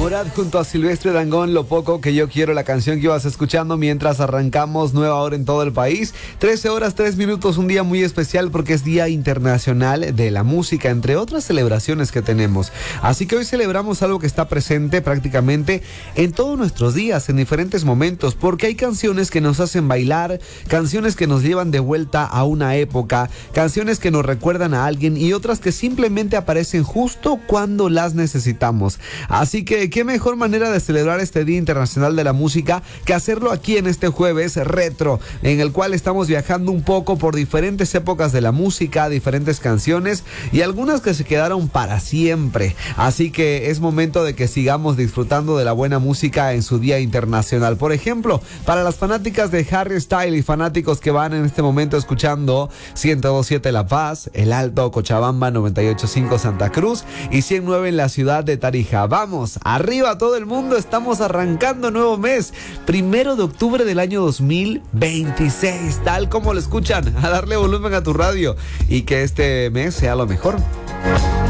Morat junto a Silvestre Dangond, Lo Poco Que Yo Quiero, la canción que ibas escuchando mientras arrancamos nueva hora en todo el país. 13 horas, 3 minutos, un día muy especial porque es Día Internacional de la Música, entre otras celebraciones que tenemos. Así que hoy celebramos algo que está presente prácticamente en todos nuestros días, en diferentes momentos, porque hay canciones que nos hacen bailar, canciones que nos llevan de vuelta a una época, canciones que nos recuerdan a alguien y otras que simplemente aparecen justo cuando las necesitamos. Así que qué mejor manera de celebrar este Día Internacional de la Música que hacerlo aquí en este jueves retro, en el cual estamos viajando un poco por diferentes épocas de la música, diferentes canciones y algunas que se quedaron para siempre. Así que es momento de que sigamos disfrutando de la buena música en su Día Internacional. Por ejemplo, para las fanáticas de Harry Styles y fanáticos que van en este momento escuchando 102.7 La Paz, El Alto, Cochabamba, 98.5 Santa Cruz y 100.9 en la ciudad de Tarija. Vamos, arriba todo el mundo, estamos arrancando nuevo mes, 1 de octubre del año 2026, tal como lo escuchan, a darle volumen a tu radio y que este mes sea lo mejor.